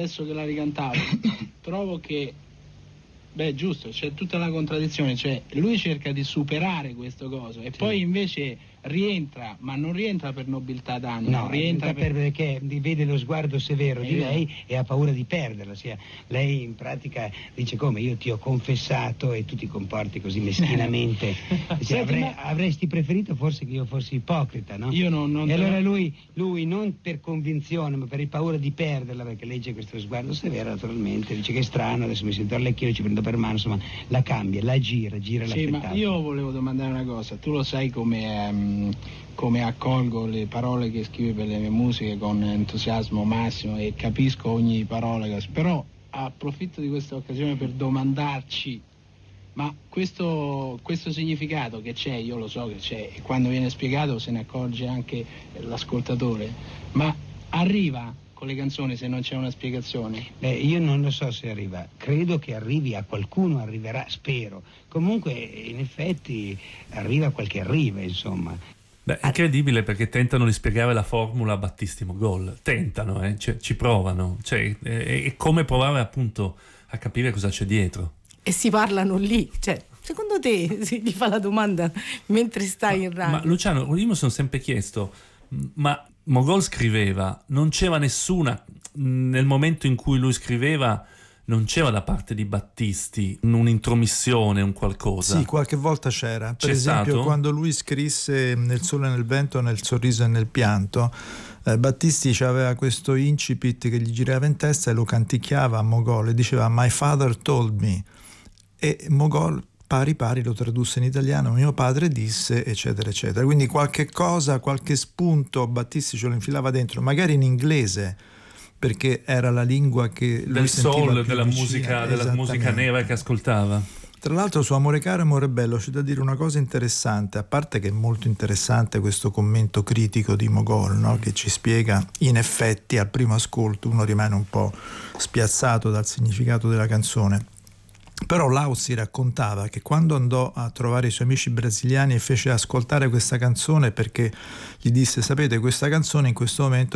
adesso che la ricantavo, trovo che, giusto, c'è tutta la contraddizione, cioè lui cerca di superare questo coso e poi invece rientra, ma non rientra per nobiltà d'animo, rientra perché vede lo sguardo severo di lei e ha paura di perderla, lei in pratica dice: come, io ti ho confessato e tu ti comporti così meschinamente. Avresti preferito forse che io fossi ipocrita, no? Io non e allora lui non per convinzione ma per paura di perderla, perché legge questo sguardo severo, naturalmente dice: che è strano, adesso mi sento all'ecchino, ci prendo per mano, insomma la cambia, la gira la ma io volevo domandare una cosa, tu lo sai come accolgo le parole che scrivi per le mie musiche con entusiasmo massimo e capisco ogni parola, però approfitto di questa occasione per domandarci: ma questo significato che c'è, io lo so che c'è e quando viene spiegato se ne accorge anche l'ascoltatore, ma arriva con le canzoni se non c'è una spiegazione? Io non lo so se arriva, credo che arrivi a qualcuno, arriverà, spero. Comunque in effetti arriva quel che arriva, insomma. È incredibile, perché tentano di spiegare la formula Battisti-Mogol, tentano, ci provano, è come provare appunto a capire cosa c'è dietro. E si parlano lì, secondo te gli fa la domanda mentre stai in radio? Ma Luciano, io mi sono sempre chiesto, ma Mogol scriveva, non c'era nessuna, nel momento in cui lui scriveva, non c'era da parte di Battisti un'intromissione, un qualcosa? Sì, qualche volta c'era. Per esempio, stato? quando lui scrisse Nel sole, nel vento, nel sorriso e nel pianto, Battisti aveva questo incipit che gli girava in testa e lo canticchiava a Mogol e diceva "My father told me", e Mogol pari lo tradusse in italiano, "mio padre disse", eccetera eccetera. Quindi qualche cosa, qualche spunto Battisti ce lo infilava dentro, magari in inglese, perché era la lingua che lui del sentiva soul, più vicina, della musica nera che ascoltava. Tra l'altro su Amore caro, amore bello c'è da dire una cosa interessante, a parte che è molto interessante questo commento critico di Mogol, no? Che ci spiega, in effetti al primo ascolto uno rimane un po' spiazzato dal significato della canzone. Però Lauzi raccontava che quando andò a trovare i suoi amici brasiliani e fece ascoltare questa canzone, perché gli disse: sapete, questa canzone in questo momento